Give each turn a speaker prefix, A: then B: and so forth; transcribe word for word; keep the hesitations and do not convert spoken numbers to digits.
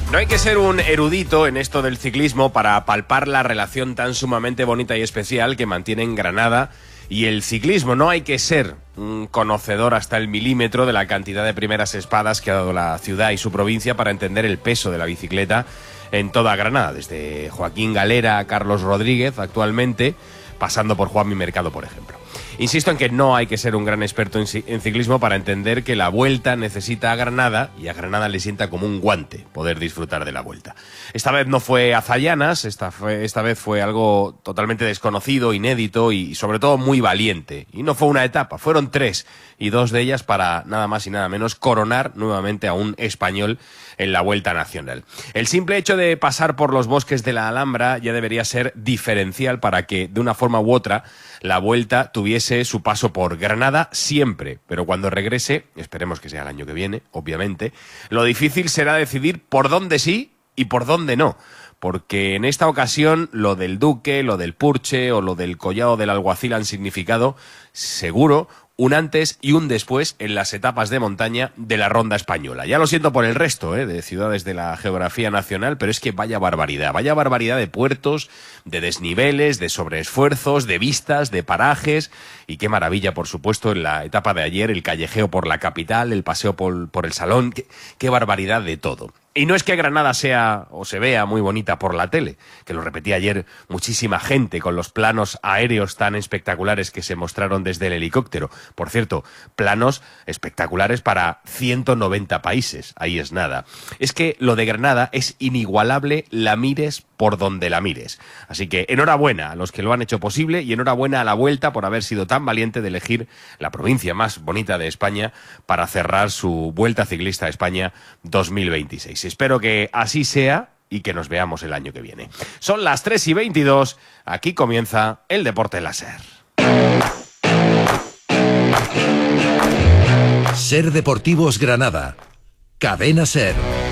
A: No hay que ser un erudito en esto del ciclismo para palpar la relación tan sumamente bonita y especial que mantienen Granada y el ciclismo. No hay que ser un conocedor hasta el milímetro de la cantidad de primeras espadas que ha dado la ciudad y su provincia para entender el peso de la bicicleta en toda Granada, desde Joaquín Galera a Carlos Rodríguez actualmente, pasando por Juanmi Mercado, por ejemplo. Insisto en que no hay que ser un gran experto en ciclismo para entender que la Vuelta necesita a Granada y a Granada le sienta como un guante poder disfrutar de la Vuelta. Esta vez no fue a Zallanas, esta, fue, esta vez fue algo totalmente desconocido, inédito y sobre todo muy valiente. Y no fue una etapa, fueron tres y dos de ellas para nada más y nada menos coronar nuevamente a un español en la Vuelta Nacional. El simple hecho de pasar por los bosques de la Alhambra ya debería ser diferencial para que de una forma u otra la Vuelta tuviese su paso por Granada siempre, pero cuando regrese, esperemos que sea el año que viene, obviamente, lo difícil será decidir por dónde sí y por dónde no, porque en esta ocasión lo del Duque, lo del Purche o lo del Collado del Alguacil han significado, seguro, un antes y un después en las etapas de montaña de la Ronda Española. Ya lo siento por el resto ¿eh? de ciudades de la geografía nacional, pero es que vaya barbaridad, vaya barbaridad de puertos, de desniveles, de sobreesfuerzos, de vistas, de parajes, y qué maravilla, por supuesto, en la etapa de ayer, el callejeo por la capital, el paseo por, por el Salón, qué, qué barbaridad de todo. Y no es que Granada sea o se vea muy bonita por la tele, que lo repetía ayer muchísima gente con los planos aéreos tan espectaculares que se mostraron desde el helicóptero. Por cierto, planos espectaculares para ciento noventa países, ahí es nada. Es que lo de Granada es inigualable, la mires por donde la mires. Así que enhorabuena a los que lo han hecho posible y enhorabuena a la Vuelta por haber sido tan valiente de elegir la provincia más bonita de España para cerrar su Vuelta Ciclista a España dos mil veintiséis. Espero que así sea y que nos veamos el año que viene. Son las tres y veintidós, aquí comienza el Deporte Láser.
B: Ser Deportivos Granada. Cadena Ser.